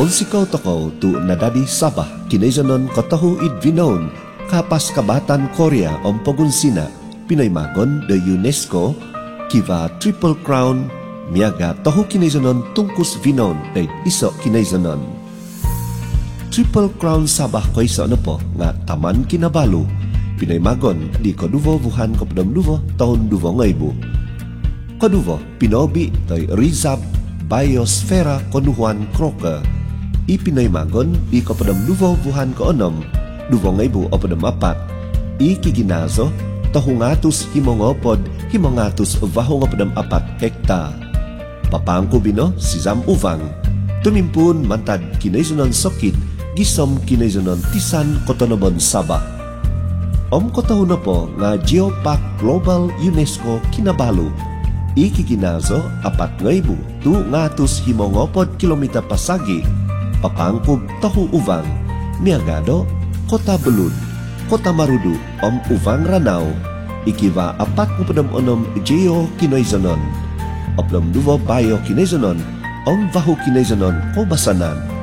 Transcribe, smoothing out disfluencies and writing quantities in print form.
Onsikaw toko tu nadadi Sabah kinaizanon katahu idvinon kapas kabatan Korea ompogunsina pinaymagon de UNESCO kiva Triple Crown miaga tahu kinaizanon tungkus vinon day iso kinaizanon. Triple Crown Sabah ko iso na po nga Taman Kinabalu pinaymagon di Koduvo Wuhan Kopdam Duvo tahun 2000. Koduvo pinobi tay Rizab Biosfera Konuhuan Kroke ipinaymagon di Kopdam Duvo Wuhan Koonom 2004 ikiginazo tahungatus himongopod himongatus vahongopdam 4 hekta. Papangko bino si Zam Uvang tumimpun mantad kinaizunon sokit gisom kinaizunon tisan kotonobon Sabah. Kotahuna po nga Geopark Global UNESCO Kinabalu ikiginazo 4,200 himongopod kilomita pasagi papangkub tahu Uvang miagado Kota Belud Kota Marudu Uvang Ranau ikiva 46 Geo Kinaizanon Opdam Duvo Bayo Kinaizanon Vahu Kinaizanon Kobasanan